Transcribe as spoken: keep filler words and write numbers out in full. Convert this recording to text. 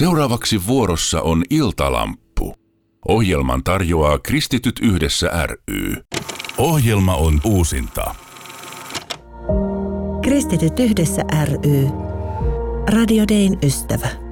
Seuraavaksi vuorossa on Iltalamppu. Ohjelman tarjoaa Kristityt yhdessä ry. Ohjelma on uusinta. Kristityt yhdessä ry. Radio Dayn ystävä.